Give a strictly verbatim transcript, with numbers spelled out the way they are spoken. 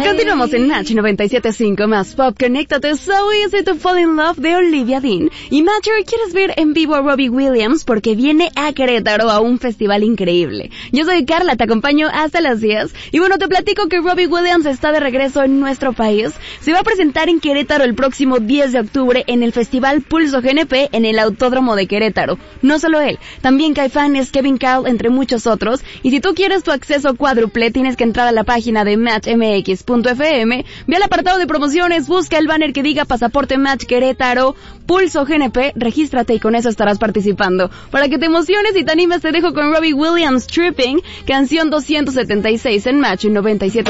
Continuamos en Match noventa y siete punto cinco más Pop. Conéctate. So Easy to Fall in Love de Olivia Dean. Y Matcher, ¿quieres ver en vivo a Robbie Williams? Porque viene a Querétaro a un festival increíble. Yo soy Carla, te acompaño hasta las diez. Y bueno, te platico que Robbie Williams está de regreso en nuestro país. Se va a presentar en Querétaro el próximo diez de octubre en el Festival Pulso G N P en el Autódromo de Querétaro. No solo él, también Caifanes, Kevin Carl, entre muchos otros. Y si tú quieres tu acceso cuádruple, tienes que entrar a la página de match m x punto f m, ve al apartado de promociones, busca el banner que diga Pasaporte Match Querétaro, Pulso G N P, regístrate y con eso estarás participando. Para que te emociones y te animes, te dejo con Robbie Williams, Tripping, canción doscientos setenta y seis en Match noventa y siete.